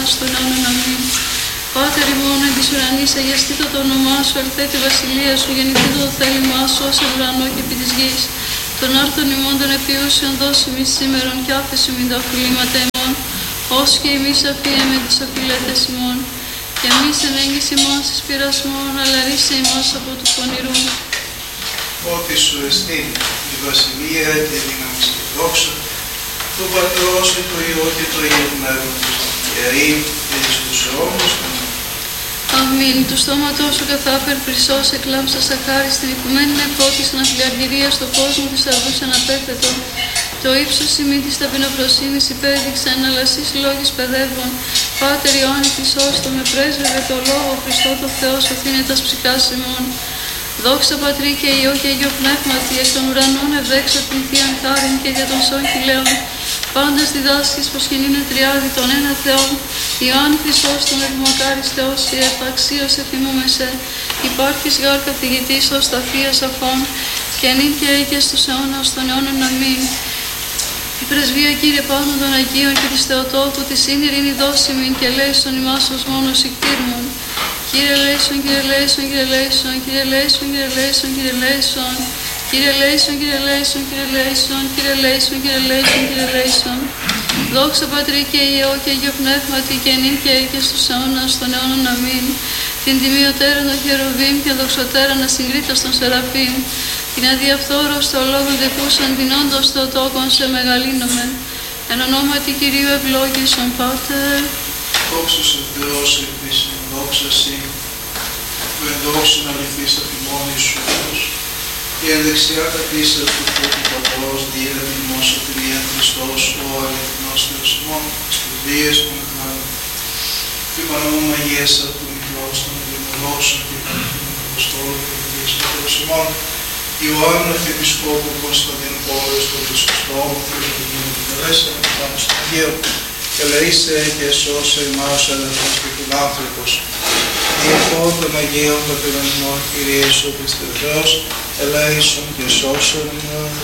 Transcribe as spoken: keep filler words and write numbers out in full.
στον αιώνα αμήν. Πάτερ ημών εν της ουρανής, αγιαστήτω το όνομά σου, ελθέ τη βασιλεία σου, γεννηθήτω το θέλημά σου, ως εν ουρανό και επί της γης. Των άρτων ημών των επιούσεων δώσει μη σήμερον και άφεση μην τα οφειλήματα ημών, ως και εμείς αφίεμε τους οφειλέτες ημών. Και εμείς εν έγκυση ημών εις πειρασμών, αλλά ρίσε ημάς από του πονηρού. Ότι σου εστίν η βασιλεία και η δύναμη και η δόξα, του Πατρός και του Υιού και του Αγίου Πνεύματος, και αεί και εις τους αιώνας. Αμήν. Του στόματός σου καθάπερ χρυσός εκλάμψας αχάρις την οικουμένη νεφώτης αναφιλαργυρία στο κόσμο της αυγούς αναπέθετο. Το ύψος ημί της ταπεινοφροσύνης υπέδειξαν, αλλά εσείς λόγης παιδεύων. Πάτερ Ιωάννη της Όστο με πρέσβευε το λόγο Χριστό το Θεό σωθήνετας ψυχάς ημών. Δόξα Πατρί και Υιό και Αγίο Πνεύματι, εκ των ουρανών ευδέξα την Θείαν χάριν και για τον σών χιλέων. Πάντας διδάσκεις πως και είναι τριάδι των ένα Θεόν. Ιωάννη Χρυσόστομ ευμακάρις Θεός, η εφαξίως εφημούμεσαι. Υπάρχεις γάρ καθηγητής ως τα Θεία Σαφών, και νυν και αεί και στους αιώνας των αιώνων αμήν. Η πρεσβεία Κύριε πάντων των Αγίων και της Θεοτόκου, της είναι ειρήνη δώσιμην και λέησον ημάς ως μόνος ικτήρμων. Κύριε λέησον, Κύριε λέησον, Κύριε λέησον, Κύριε λέησον, Κύριε λέησον, Κύριε λέησον. Κύριε λέησον, Κύριε λέησον, Κύριε λέησον, Κύριε λέησον, Κύριε λέησον, Κύριε λέησον. Δόξα Πατρί και Υιό και Αγίο Πνεύματι, και νυν και αεί και στους αιώνας των αιώνων αμήν. Την τιμιωτέραν των χερουβίμ και δοξωτέραν ασυγκρίτας των Σεραφείμ. Την αδιαφθόρος θεολόγων δεκούσαν, την όντως Θεοτόκον σε μεγαλύνομεν. Εν ονόματι Κυρίου ευλόγησον Πάτερ. Δόξα σε Θεός επίσης, δόξα εσύ, που ενδόξουν αληθείς απειμόνη σου Θεός, η ενδεξιά κατήσας του Θεού του Πατρός, διέρευε ημών σωτηρία Χριστός, ο αληθινός Θεός ημών, σπουδίες που μεγάλων. Και παραμούμε Αγιέσα του Μητρός, των Αγιομολόγων και Παναγιών Αποστόλων και Αγίες του Θεός ημών, Ιωάννου Αρχιεπισκόπου Κωνσταντίνου Πόλεως, του Χριστόφου, του Θεού του Τελέσσερα, του Πάνου στον Αγίου, και λαΐσε και σώσε ημάς ο αδελφός και φιλάνθρωπος. Διεθώ των Αγίων Πατηρών ημών, Κύριε Ιησού Χριστέ Θεός, ελέησον και σώσον ημάς.